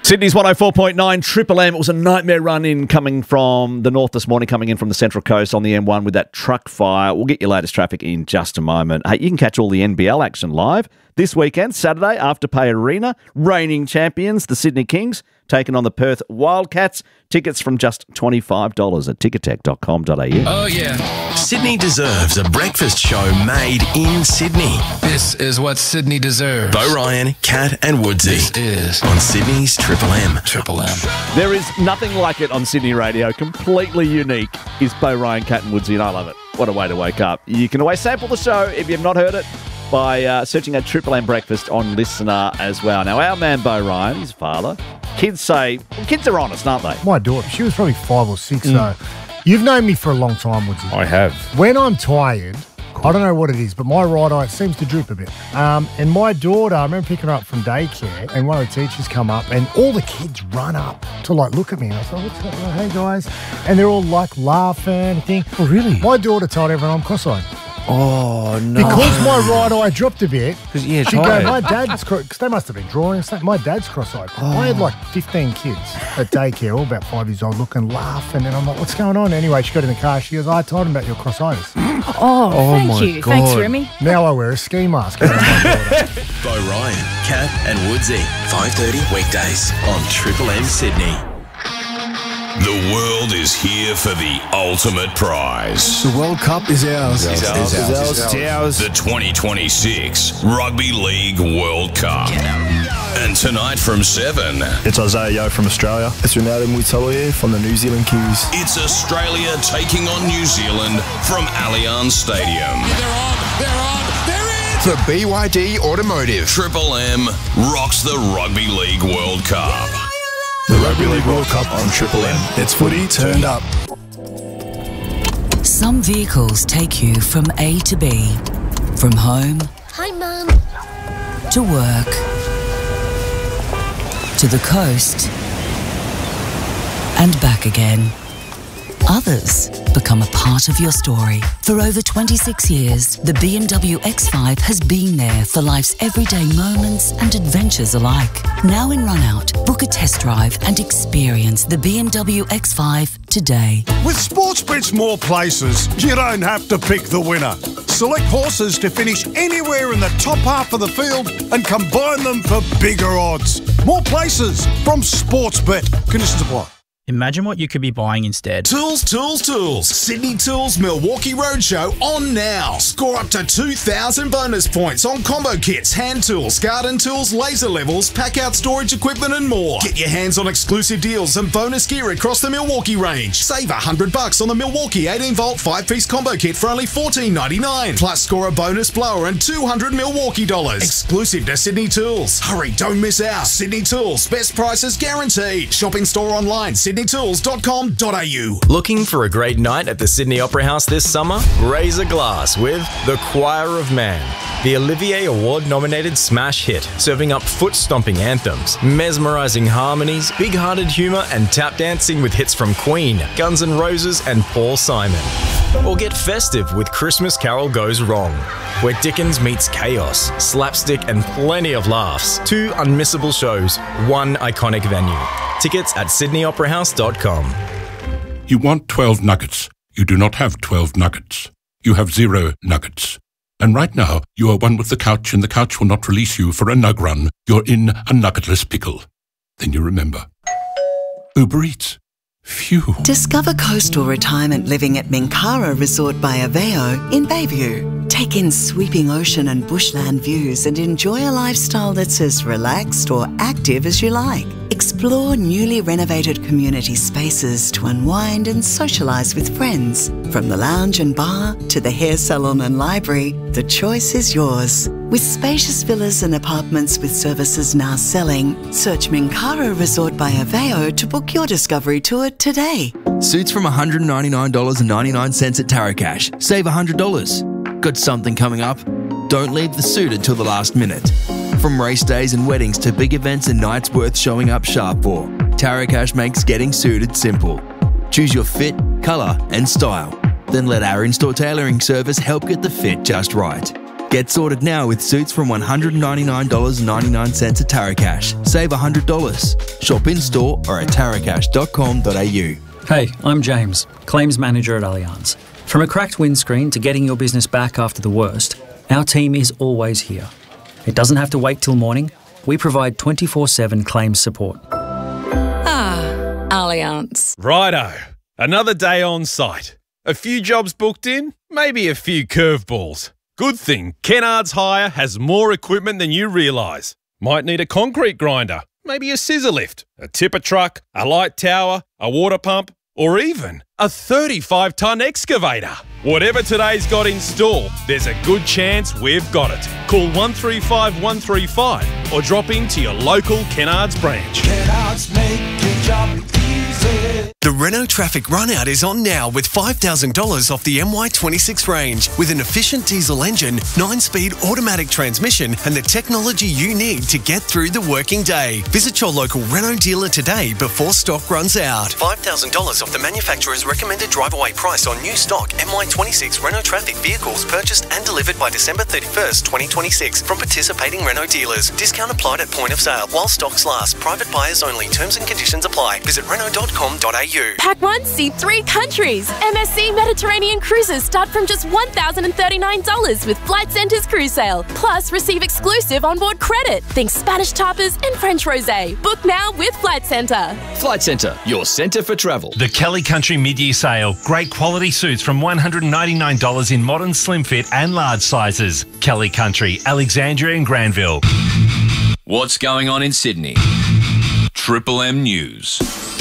Sydney's 104.9 Triple M. It was a nightmare run in coming from the north this morning, coming in from the Central Coast on the M1 with that truck fire. We'll get your latest traffic in just a moment. Hey, you can catch all the NBL action live this weekend, Saturday, Afterpay Arena. Reigning champions, the Sydney Kings, taking on the Perth Wildcats. Tickets from just $25 at ticketek.com.au. Oh, yeah. Sydney deserves a breakfast show made in Sydney. This is what Sydney deserves. Bo Ryan, Kat and Woodsy. This is on Sydney's Triple M. Triple M. There is nothing like it on Sydney radio. Completely unique is Bo Ryan, Kat and Woodsy, and I love it. What a way to wake up. You can always sample the show if you've not heard it by searching at Triple M Breakfast on Listener as well. Now, our man Bo Ryan, his father, kids are honest, aren't they? My daughter, she was probably 5 or 6, so you've known me for a long time, Woodsy. I have. When I'm tired, I don't know what it is, but my right eye seems to droop a bit. And my daughter, I remember picking her up from daycare, and one of the teachers come up, and all the kids run up to look at me. And I thought, what's up? Hey guys, and they're all laughing and thing. Oh, really? My daughter told everyone I'm cross-eyed. Oh, no. Because my right eye dropped a bit, Yeah, she'd go, my dad's, because they must have been drawing, my dad's cross-eyed. I had 15 kids at daycare, all about 5 years old, looking, laughing, and I'm like, what's going on? Anyway, she got in the car, she goes, I told him about your cross-eyes. Oh, thank you. God. Thanks, Remy. Now I wear a ski mask. Bo Ryan, Kat and Woodsy. 5:30 weekdays on Triple M Sydney. The world is here for the ultimate prize. The World Cup is ours. It's ours. The 2026 Rugby League World Cup. And tonight from 7, it's Isaiah Yeo from Australia. It's Ronaldo Muitaloye from the New Zealand Kiwis. it's Australia taking on New Zealand from Allianz Stadium. For BYD Automotive. Triple M rocks the Rugby League World Cup. The Rugby League World Cup on Triple M. It's footy turned up. Some vehicles take you from A to B, from home Hi, Mum. to work, to the coast, and back again. Others become a part of your story. For over 26 years, the BMW X5 has been there for life's everyday moments and adventures alike. Now in Runout, book a test drive and experience the BMW X5 today. With Sportsbet's more places, you don't have to pick the winner. Select horses to finish anywhere in the top half of the field and combine them for bigger odds. More places from Sportsbet. Conditions apply. Imagine what you could be buying instead. Tools. Sydney Tools Milwaukee Roadshow on now. Score up to 2,000 bonus points on combo kits, hand tools, garden tools, laser levels, pack-out storage equipment and more. Get your hands on exclusive deals and bonus gear across the Milwaukee range. Save $100 on the Milwaukee 18-volt 5-piece combo kit for only $14.99. Plus score a bonus blower and $200 Milwaukee dollars. Exclusive to Sydney Tools. Hurry, don't miss out. Sydney Tools. Best prices guaranteed. Shop in store online. sydneytools.com.au. Looking for a great night at the Sydney Opera House this summer? Raise a glass with The Choir of Man, the Olivier Award-nominated smash hit, serving up foot-stomping anthems, mesmerising harmonies, big-hearted humour and tap dancing with hits from Queen, Guns N' Roses and Paul Simon. Or get festive with Christmas Carol Goes Wrong, where Dickens meets chaos, slapstick and plenty of laughs. 2 unmissable shows, 1 iconic venue. Tickets at sydneyoperahouse.com. You want 12 nuggets. You do not have 12 nuggets. You have 0 nuggets. And right now, you are one with the couch, and the couch will not release you for a nug run. You're in a nuggetless pickle. Then you remember. Uber Eats. Phew. Discover coastal retirement living at Minkara Resort by Aveo in Bayview. Take in sweeping ocean and bushland views and enjoy a lifestyle that's as relaxed or active as you like. Explore newly renovated community spaces to unwind and socialise with friends. From the lounge and bar to the hair salon and library, the choice is yours. With spacious villas and apartments with services now selling, search Minkara Resort by Aveo to book your discovery tour today. Suits from $199.99 at Taracash. Save $100. Got something coming up? Don't leave the suit until the last minute. From race days and weddings to big events and nights worth showing up sharp for, Taracash makes getting suited simple. Choose your fit, colour and style. Then let our in-store tailoring service help get the fit just right. Get sorted now with suits from $199.99 at Taracash. Save $100. Shop in-store or at taracash.com.au. Hey, I'm James, Claims Manager at Allianz. From a cracked windscreen to getting your business back after the worst, our team is always here. It doesn't have to wait till morning. We provide 24/7 claims support. Allianz. Righto. Another day on site. A few jobs booked in, maybe a few curveballs. Good thing Kennards Hire has more equipment than you realise. Might need a concrete grinder, maybe a scissor lift, a tipper truck, a light tower, a water pump, or even a 35-tonne excavator. Whatever today's got in store, there's a good chance we've got it. Call 135 135 or drop into your local Kennards branch. Kennards make your job easy. The Renault Traffic Runout is on now with $5,000 off the MY26 range with an efficient diesel engine, 9-speed automatic transmission and the technology you need to get through the working day. Visit your local Renault dealer today before stock runs out. $5,000 off the manufacturer's recommended drive-away price on new stock MY26 Renault Traffic vehicles purchased and delivered by December 31st, 2026 from participating Renault dealers. Discount applied at point of sale while stocks last. Private buyers only. Terms and conditions apply. Visit Renault.com.au. Pack one, see 3 countries. MSC Mediterranean cruises start from just $1,039 with Flight Centre's cruise sale. Plus, receive exclusive onboard credit. Think Spanish tapas and French rosé. Book now with Flight Centre. Flight Centre, your centre for travel. The Kelly Country mid-year sale. Great quality suits from $199 in modern, slim fit and large sizes. Kelly Country, Alexandria and Granville. What's going on in Sydney? Triple M News.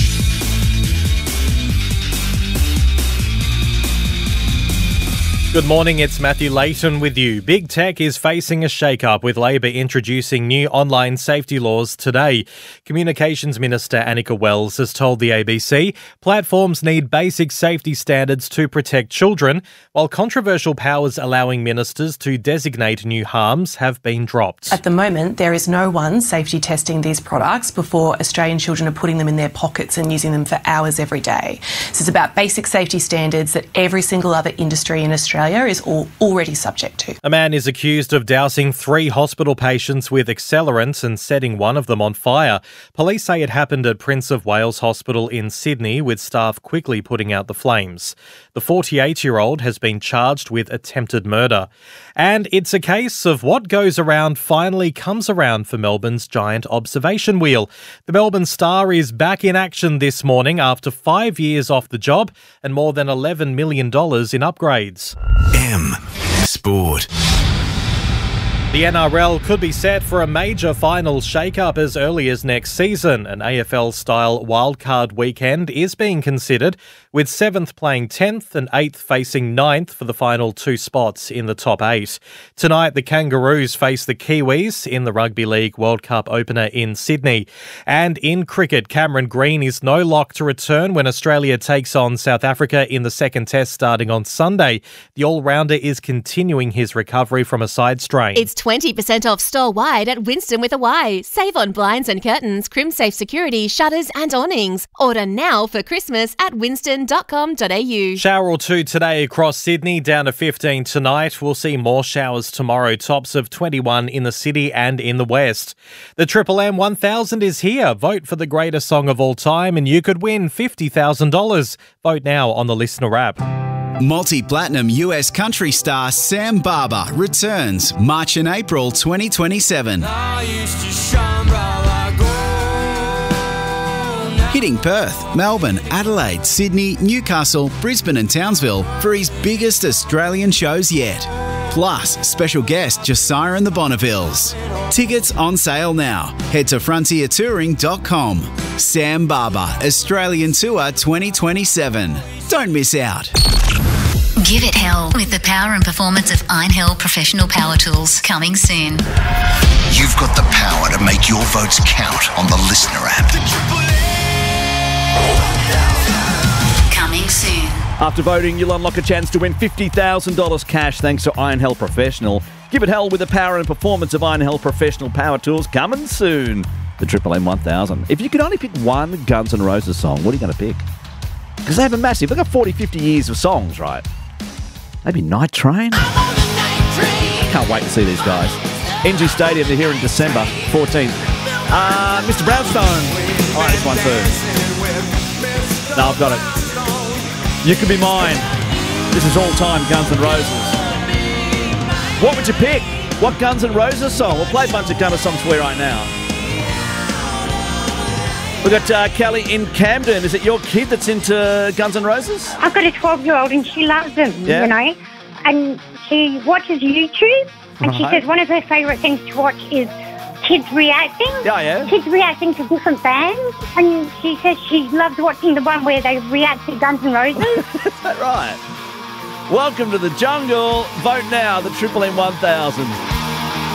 Good morning, it's Matthew Layton with you. Big Tech is facing a shake-up with Labor introducing new online safety laws today. Communications Minister Annika Wells has told the ABC platforms need basic safety standards to protect children, while controversial powers allowing ministers to designate new harms have been dropped. At the moment, there is no one safety testing these products before Australian children are putting them in their pockets and using them for hours every day. This is about basic safety standards that every single other industry in Australia is already subject to. A man is accused of dousing 3 hospital patients with accelerants and setting one of them on fire. Police say it happened at Prince of Wales Hospital in Sydney, with staff quickly putting out the flames. The 48-year-old has been charged with attempted murder. And it's a case of what goes around finally comes around for Melbourne's giant observation wheel. The Melbourne Star is back in action this morning after 5 years off the job and more than $11 million in upgrades. M Sport. The NRL could be set for a major final shake-up as early as next season. An AFL-style wildcard weekend is being considered, with 7th playing 10th and 8th facing 9th for the final 2 spots in the top 8. Tonight, the Kangaroos face the Kiwis in the Rugby League World Cup opener in Sydney. And in cricket, Cameron Green is no lock to return when Australia takes on South Africa in the second test starting on Sunday. The all-rounder is continuing his recovery from a side strain. It's 20% off store-wide at Winston with a Y. Save on blinds and curtains, crim-safe security, shutters and awnings. Order now for Christmas at winston.com.au. Shower or 2 today across Sydney, down to 15 tonight. We'll see more showers tomorrow, tops of 21 in the city and in the west. The Triple M 1000 is here. Vote for the greatest song of all time and you could win $50,000. Vote now on the Listener app. Multi-platinum US country star Sam Barber returns March and April 2027. Hitting Perth, Melbourne, Adelaide, Sydney, Newcastle, Brisbane and Townsville for his biggest Australian shows yet. Plus, special guest Josiah and the Bonnevilles. Tickets on sale now. Head to frontiertouring.com. Sam Barber, Australian Tour 2027. Don't miss out. Give it hell with the power and performance of Einhell Professional Power Tools. Coming soon. You've got the power to make your votes count on the Listener app. Coming soon. After voting, you'll unlock a chance to win $50,000 cash thanks to Einhell Professional. Give it hell with the power and performance of Einhell Professional Power Tools. Coming soon. The Triple M 1000. If you could only pick one Guns N' Roses song, what are you going to pick? Because they have a massive, they've got 40, 50 years of songs, right? Maybe Night Train? I'm on the night train. Can't wait to see these guys. NG Stadium, they're here in December 14th. Mr. Brownstone. I like this one too. No, I've got it. You Could Be Mine. This is all-time Guns N' Roses. What would you pick? What Guns N' Roses song? We'll play a bunch of Gunner songs for you right now. We've got Kelly in Camden. Is it your kid that's into Guns N' Roses? I've got a 12-year-old and she loves them, Yeah? you know. And she watches YouTube and she Right. says one of her favourite things to watch is kids reacting. Yeah, yeah. Kids reacting to different bands. And she says she loves watching the one where they react to Guns N' Roses. Is that right? Welcome to the jungle. Vote now, the Triple M 1000.